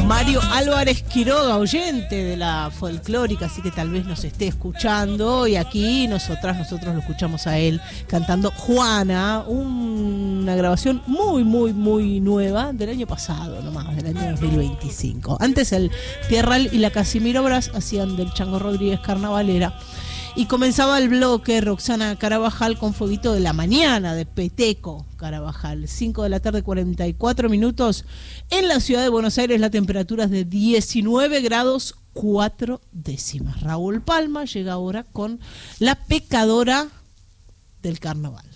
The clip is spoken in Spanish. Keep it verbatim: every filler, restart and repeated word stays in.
Mario Álvarez Quiroga, oyente de la folclórica, así que tal vez nos esté escuchando. Y aquí nosotras, nosotros lo escuchamos a él cantando Juana, una grabación muy, muy, muy nueva del año pasado, nomás, del año dos mil veinticinco. Antes el Tierral y la Casimiro Brás hacían del Chango Rodríguez Carnavalera. Y comenzaba el bloque Roxana Carabajal con Fueguito de la Mañana de Peteco Carabajal. cinco de la tarde, cuarenta y cuatro minutos. En la ciudad de Buenos Aires la temperatura es de diecinueve grados cuatro décimas. Raúl Palma llega ahora con La Pecadora del Carnaval.